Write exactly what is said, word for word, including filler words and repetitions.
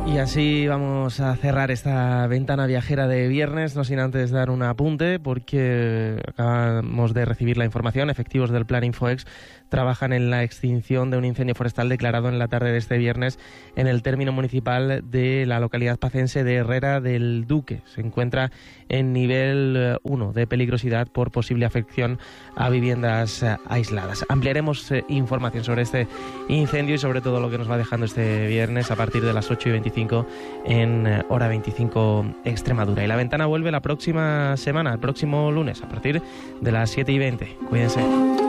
Y así vamos a cerrar esta ventana viajera de viernes, no sin antes dar un apunte, porque acabamos de recibir la información. Efectivos del Plan Infoex trabajan en la extinción de un incendio forestal declarado en la tarde de este viernes en el término municipal de la localidad pacense de Herrera del Duque. Se encuentra en nivel uno de peligrosidad por posible afección a viviendas aisladas. Ampliaremos eh, información sobre este incendio y sobre todo lo que nos va dejando este viernes a partir de las ocho y veinticinco en eh, hora veinticinco Extremadura. Y la ventana vuelve la próxima semana, el próximo lunes, a partir de las siete y veinte. Cuídense.